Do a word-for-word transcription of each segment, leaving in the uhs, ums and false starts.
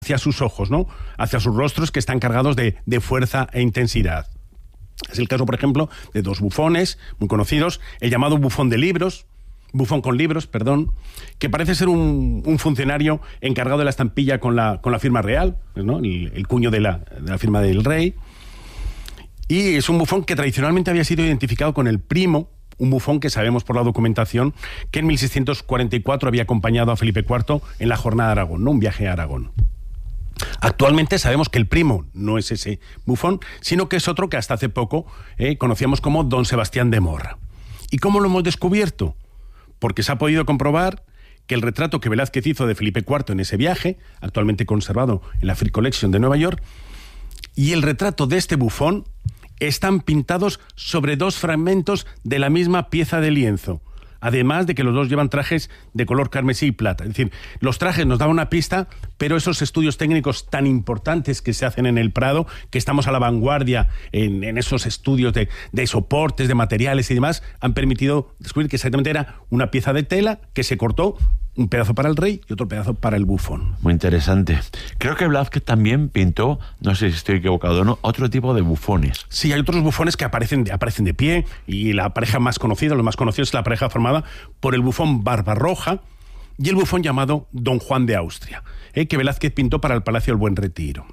hacia sus ojos, ¿no? Hacia sus rostros que están cargados de, de fuerza e intensidad. Es el caso, por ejemplo, de dos bufones muy conocidos, el llamado bufón de libros, bufón con libros, perdón, que parece ser un, un funcionario encargado de la estampilla con la, con la firma real, ¿no? el, el cuño de la, de la firma del rey. Y es un bufón que tradicionalmente había sido identificado con el primo, un bufón que sabemos por la documentación que en mil seiscientos cuarenta y cuatro había acompañado a Felipe cuarto en la jornada de Aragón, ¿no? Un viaje a Aragón. Actualmente sabemos que el primo no es ese bufón, sino que es otro que hasta hace poco eh, conocíamos como Don Sebastián de Morra. ¿Y cómo lo hemos descubierto? Porque se ha podido comprobar que el retrato que Velázquez hizo de Felipe cuarto en ese viaje, actualmente conservado en la Frick Collection de Nueva York, y el retrato de este bufón están pintados sobre dos fragmentos de la misma pieza de lienzo. Además de que los dos llevan trajes de color carmesí y plata. Es decir, los trajes nos daban una pista, pero esos estudios técnicos tan importantes que se hacen en el Prado, que estamos a la vanguardia en, en esos estudios de, de soportes, de materiales y demás, han permitido descubrir que exactamente era una pieza de tela que se cortó, un pedazo para el rey y otro pedazo para el bufón. Muy interesante. Creo que Velázquez también pintó, no sé si estoy equivocado o no, otro tipo de bufones. Sí, hay otros bufones que aparecen de, aparecen de pie, y la pareja más conocida, lo más conocido es la pareja formada por el bufón Barbarroja y el bufón llamado Don Juan de Austria, eh, que Velázquez pintó para el Palacio del Buen Retiro.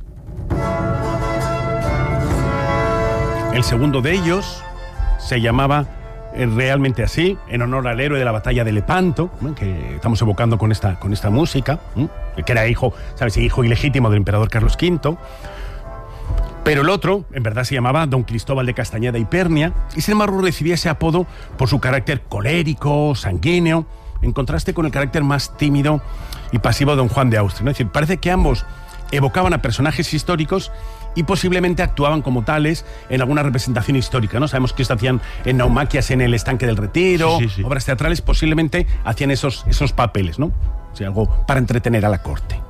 El segundo de ellos se llamaba realmente así, en honor al héroe de la batalla de Lepanto, ¿no? Que estamos evocando con esta, con esta música, ¿no? Que era hijo, ¿sabes? Hijo ilegítimo del emperador Carlos quinto. Pero el otro, en verdad, se llamaba Don Cristóbal de Castañeda y Pernia, y sin embargo recibía ese apodo por su carácter colérico, sanguíneo, en contraste con el carácter más tímido y pasivo de Don Juan de Austria, ¿no? Es decir, parece que ambos evocaban a personajes históricos y posiblemente actuaban como tales en alguna representación histórica, ¿no? Sabemos que esto hacían en naumaquias en el estanque del Retiro, sí, sí, sí. Obras teatrales, posiblemente hacían esos, esos papeles, ¿no? O sea, algo para entretener a la corte.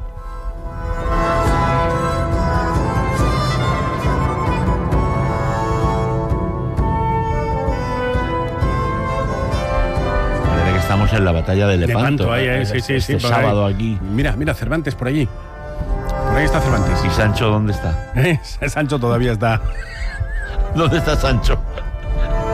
Parece que estamos en la batalla de Lepanto. Lepanto, ahí, ahí, sí, sí, este sí, sábado ahí. Aquí. Mira, mira, Cervantes por allí. Por ahí está Cervantes. ¿Y Sancho dónde está? ¿Eh? Sancho todavía está. ¿Dónde está Sancho?